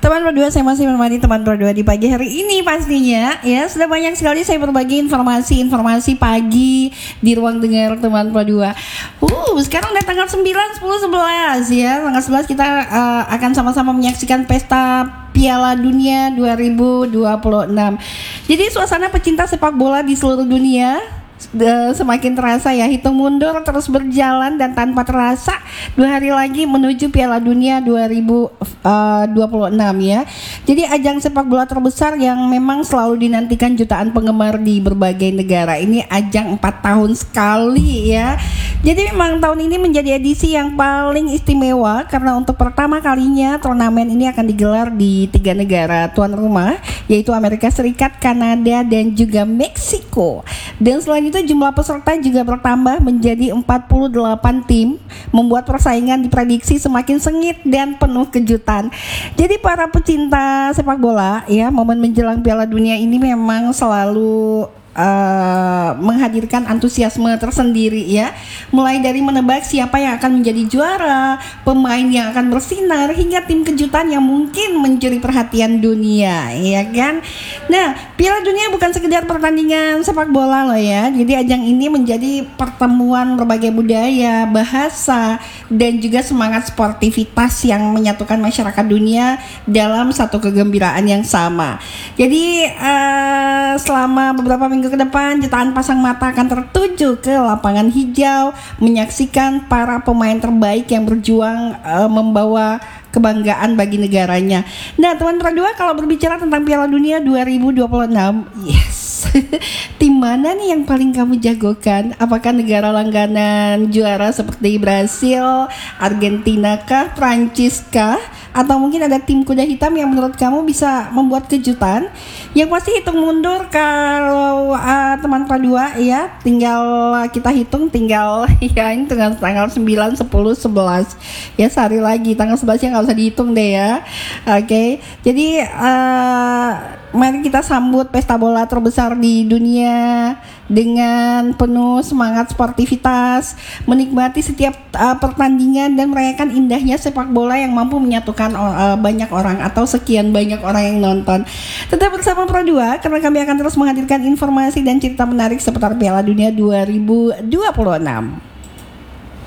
Teman berdua, saya masih menemani teman berdua di pagi hari ini pastinya ya. Sudah banyak sekali saya berbagi informasi pagi di ruang dengar teman berdua. Sekarang udah tanggal 9, 10, 11 ya. Tanggal 11 kita akan sama-sama menyaksikan pesta Piala Dunia 2026. Jadi suasana pecinta sepak bola di seluruh dunia semakin terasa ya, hitung mundur terus berjalan dan tanpa terasa 2 hari lagi menuju Piala Dunia 2026 ya. Jadi ajang sepak bola terbesar yang memang selalu dinantikan jutaan penggemar di berbagai negara. Ini ajang 4 tahun sekali ya. Jadi memang tahun ini menjadi edisi yang paling istimewa karena untuk pertama kalinya turnamen ini akan digelar di 3 negara tuan rumah, yaitu Amerika Serikat, Kanada, dan juga Meksiko. Dan selain itu jumlah peserta juga bertambah menjadi 48 tim, membuat persaingan diprediksi semakin sengit dan penuh kejutan. Jadi para pecinta sepak bola ya, momen menjelang Piala Dunia ini memang selalu menghadirkan antusiasme tersendiri ya, mulai dari menebak siapa yang akan menjadi juara, pemain yang akan bersinar, hingga tim kejutan yang mungkin mencuri perhatian dunia ya kan. Nah, Piala Dunia bukan sekedar pertandingan sepak bola loh ya. Jadi ajang ini menjadi pertemuan berbagai budaya, bahasa, dan juga semangat sportivitas yang menyatukan masyarakat dunia dalam satu kegembiraan yang sama. Jadi selama beberapa minggu ke depan jutaan pasang mata akan tertuju ke lapangan hijau menyaksikan para pemain terbaik yang berjuang membawa kebanggaan bagi negaranya. Nah, teman berdua, kalau berbicara tentang Piala Dunia 2026, yes. Tim mana nih yang paling kamu jagokan? Apakah negara langganan juara seperti Brasil, Argentina kah, Prancis kah? Atau mungkin ada tim kuda hitam yang menurut kamu bisa membuat kejutan? Yang pasti hitung mundur kalau teman berdua ya, tinggal kita hitung tinggal ya ini tanggal 9, 10, 11 ya, sehari lagi tanggal 11 ya nggak usah dihitung deh ya. Oke. Jadi mari kita sambut pesta bola terbesar di dunia dengan penuh semangat sportivitas, menikmati setiap pertandingan dan merayakan indahnya sepak bola yang mampu menyatukan banyak orang atau sekian banyak orang yang nonton. Tetap bersama Pro 2 karena kami akan terus menghadirkan informasi dan cerita menarik seputar Piala Dunia 2026.